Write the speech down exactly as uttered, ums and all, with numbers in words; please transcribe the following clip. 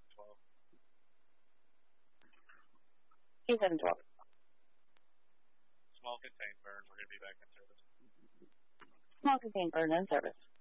seven twelve. Q seven twelve. Small contained burn, we're going to be back in service. Small contained burn in service.